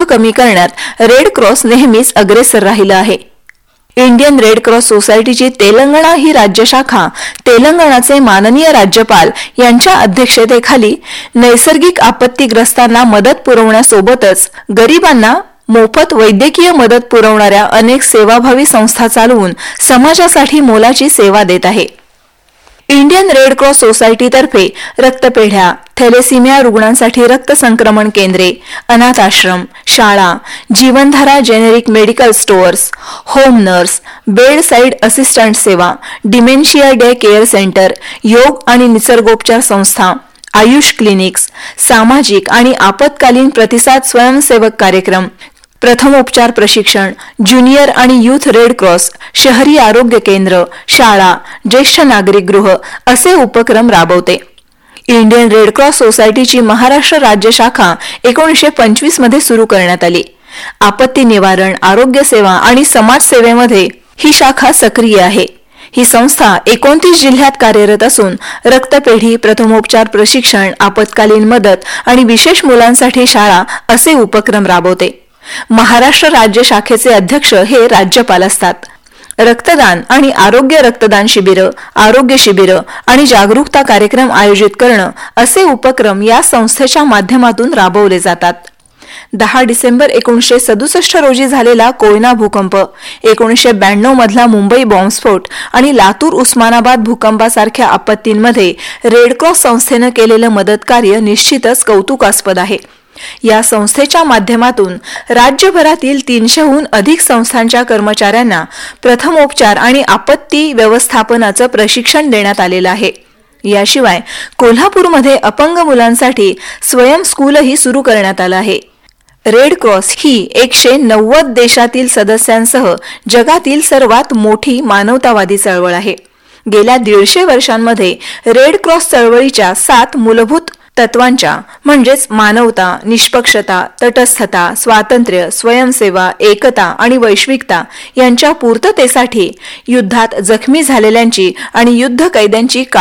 कमी करण्यात red cross नेहमीच अग्रेसर राहिला आहे. इंडियन रेड क्रॉस सोसायटीची तेलंगणा ही राज्य शाखा तेलंगणाचे माननीय राज्यपाल यांच्या अध्यक्षतेखाली नैसर्गिक आपत्तीग्रस्तांना मदत पुरवण्यासोबतच गरिबांना मोफत वैद्यकीय मदत पुरवणाऱ्या अनेक सेवाभावी संस्था चालवून समाजासाठी मोलाची सेवा देत आहे. इंडियन रेड क्रॉस सोसायटीतर्फे रक्तपेढ्या, थॅलेसिमिया रुग्णांसाठी रक्त संक्रमण केंद्रे, अनाथ आश्रम, शाळा, जीवनधारा generic medical stores, home nurse, bed side assistant सेवा, डिमेन्शिया डे केअर सेंटर, योग आणि निसर्गोपचार संस्था, आयुष क्लिनिक्स, सामाजिक आणि आपत्कालीन प्रतिसाद स्वयंसेवक कार्यक्रम, प्रथमोपचार प्रशिक्षण, ज्युनियर आणि यूथ रेड क्रॉस, शहरी आरोग्य केंद्र, शाळा, ज्येष्ठ नागरिक गृह असे उपक्रम राबवते. इंडियन रेड क्रॉस सोसायटीची महाराष्ट्र राज्य शाखा 1925 मध्ये सुरू करण्यात आली. आपत्ती निवारण, आरोग्य सेवा आणि समाजसेवेमध्ये ही शाखा सक्रिय आहे. ही संस्था 29 जिल्ह्यात कार्यरत असून रक्तपेढी, प्रथमोपचार प्रशिक्षण, आपत्कालीन मदत आणि विशेष मुलांसाठी शाळा असे उपक्रम राबवते. महाराष्ट्र राज्य शाखेचे अध्यक्ष हे राज्यपाल असतात. रक्तदान आणि आरोग्य रक्तदान शिबिरं, आरोग्य शिबिरं आणि जागरूकता कार्यक्रम आयोजित करणं असे उपक्रम या संस्थेच्या माध्यमातून राबवले जातात. 10 डिसेंबर 1967 रोजी झालेला कोयना भूकंप, 1992 मधला मुंबई बॉम्बस्फोट आणि लातूर उस्मानाबाद भूकंपासारख्या आपत्तींमध्ये रेड क्रॉस संस्थेनं केलेलं मदत कार्य निश्चितच कौतुकास्पद आहे. या संस्थेच्या माध्यमातून राज्यभरातील 300हून अधिक संस्थांच्या कर्मचाऱ्यांना प्रथमोपचार आणि आपत्ती व्यवस्थापनाचं प्रशिक्षण देण्यात आलेलं आहे. याशिवाय कोल्हापूरमध्ये अपंग मुलांसाठी स्वयं स्कूलही सुरू करण्यात आलं आहे. रेड क्रॉस ही 190 देशातील सदस्यांसह जगातील सर्वात मोठी मानवतावादी चळवळ आहे. गेल्या 150 वर्षांमध्ये रेड क्रॉस चळवळीच्या 7 मूलभूत तत्वांच्या म्हणजेच मानवता, निष्पक्षता, तटस्थता, स्वातंत्र्य, स्वयंसेवा, एकता आणि वैश्विकता यांच्या पूर्ततेसाठी युद्धात जखमी झालेल्यांची आणि युद्ध कैद्यांची